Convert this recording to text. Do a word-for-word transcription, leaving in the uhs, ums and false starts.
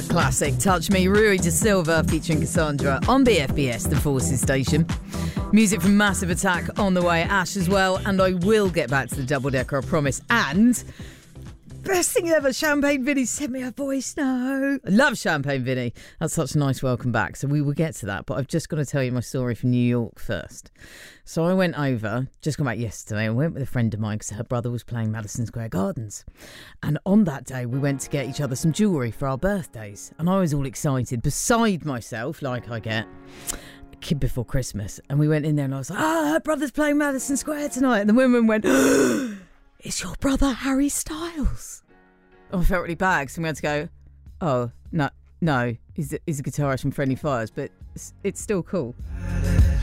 Classic Touch Me, Rui de Silva featuring Cassandra on B F B S, the Forces station. Music from Massive Attack on the way, Ash as well, and I will get back to the double decker, I promise. And best thing ever, Champagne Vinny sent me a voice note. I love Champagne Vinny. That's such a nice welcome back. So we will get to that, but I've just got to tell you my story from New York first. So I went over, just got back yesterday, and went with a friend of mine because her brother was playing Madison Square Gardens. And on that day, we went to get each other some jewellery for our birthdays. And I was all excited, beside myself, like I get a kid before Christmas. And we went in there and I was like, ah, her brother's playing Madison Square tonight. And the woman went, it's your brother Harry Styles. Oh, I felt really bad because we had to go, oh, no, no, he's a, he's a guitarist from Friendly Fires, but it's, it's still cool.